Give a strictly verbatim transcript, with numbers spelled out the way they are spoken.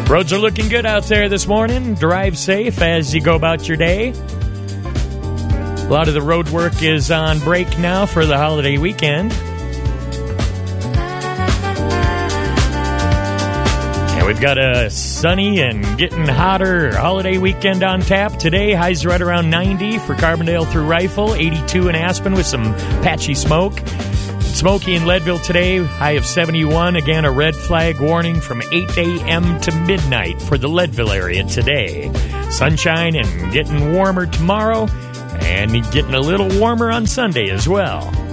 Roads are looking good out there this morning. Drive safe as you go about your day. A lot of the road work is on break now for the holiday weekend. And we've got a sunny and getting hotter holiday weekend on tap today. Highs right around ninety for Carbondale through Rifle, eighty-two in Aspen with some patchy smoke. Smoky in Leadville today, high of seventy-one. Again, a red flag warning from eight a.m. to midnight for the Leadville area today. Sunshine and getting warmer tomorrow, and getting a little warmer on Sunday as well.